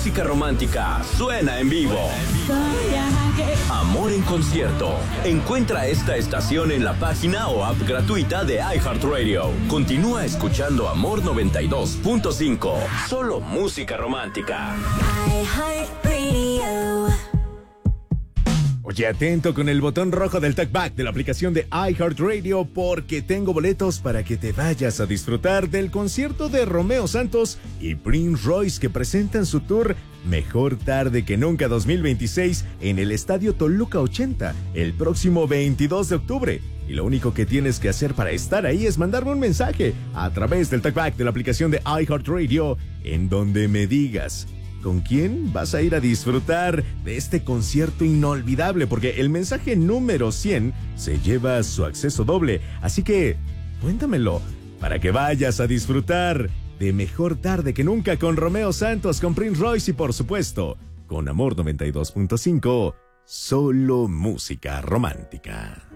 música romántica suena en vivo. Amor en concierto. Encuentra esta estación en la página o app gratuita de iHeartRadio. Continúa escuchando Amor 92.5. Solo música romántica. iHeartRadio. Oye, atento con el botón rojo del talkback de la aplicación de iHeartRadio porque tengo boletos para que te vayas a disfrutar del concierto de Romeo Santos y Prince Royce que presentan su tour Mejor Tarde que Nunca 2026 en el Estadio Toluca 80 el próximo 22 de octubre. Y lo único que tienes que hacer para estar ahí es mandarme un mensaje a través del talkback de la aplicación de iHeartRadio en donde me digas ¿con quién vas a ir a disfrutar de este concierto inolvidable? Porque el mensaje número 100 se lleva su acceso doble. Así que, cuéntamelo, para que vayas a disfrutar de Mejor Tarde que Nunca con Romeo Santos, con Prince Royce y, por supuesto, con Amor 92.5, solo música romántica.